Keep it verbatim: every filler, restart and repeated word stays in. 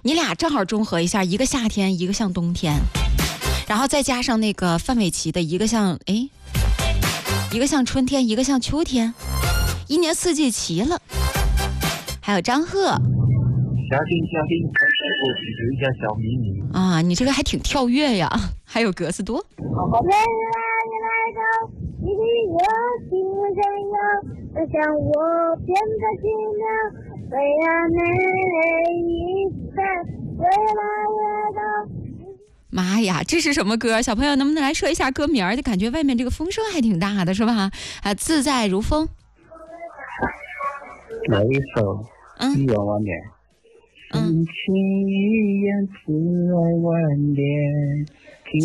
你俩正好中和一下，一个夏天，一个像冬天，然后再加上那个范玮琪的一个像哎，一个像春天，一个像秋天，一年四季齐了。还有张赫， 夏天夏天，我是一家小秘密啊，你这个还挺跳跃呀。还有格子多。 你的热情闪耀，就像我变得奇妙，虽然每一次越来越高。 妈呀，这是什么歌？小朋友能不能来说一下歌名？就感觉外面这个风声还挺大的，是吧？啊，自在如风。 来一首嗯， 一万万年。 嗯， 深情一眼，慈爱万年。